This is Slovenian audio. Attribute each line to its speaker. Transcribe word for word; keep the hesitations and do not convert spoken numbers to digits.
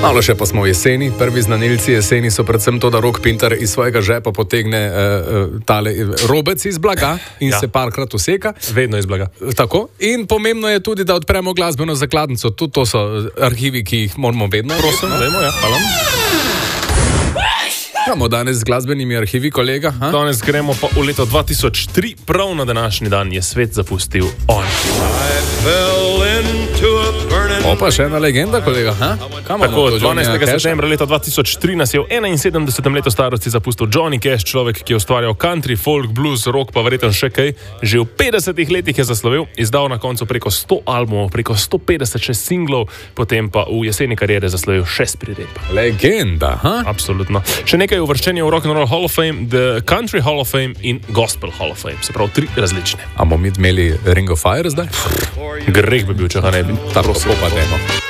Speaker 1: Malo še pa smo v jeseni. Prvi znanilci jeseni so predvsem to, da Rok Pintar iz svojega žepa potegne uh, uh, tale robec iz blaga in ja. se parkrat useka.
Speaker 2: Vedno iz blaga.
Speaker 1: Tako. In pomembno je tudi, da odpremo glasbeno zakladnico. Tudi to so arhivi, ki jih moramo vedno.
Speaker 2: Prosim, vemo, ja. Hvala.
Speaker 1: Kamo danes z glasbenimi arhivi, kolega? Ha?
Speaker 2: Danes gremo pa v leto dva tisoč tri, prav na današnji dan je svet zapustil on.
Speaker 1: Opa, še ena legenda, kolega.
Speaker 2: Tako, dvanajstega septembra leta dva tisoč tri nas je v enainsedemdesetem letu starosti zapustil Johnny Cash, človek, ki je ustvarjal country, folk, blues, rock, pa verjetno še kaj. Že v petdesetih letih je zaslovel, izdal na koncu preko sto albumov, preko sto petdeset še singlov, potem pa v jeseni kariere zaslovel šest priredb.
Speaker 1: Legenda, ha?
Speaker 2: Absolutno. Še nekaj uvrščenja v Rock and Roll Hall of Fame, The Country Hall of Fame in Gospel Hall of Fame. Se pravi, tri različne.
Speaker 1: A bomo mi imeli Ring of Fire zdaj?
Speaker 2: Greh bi bil, če ga ne bi.
Speaker 1: Ta prosim, pa demo.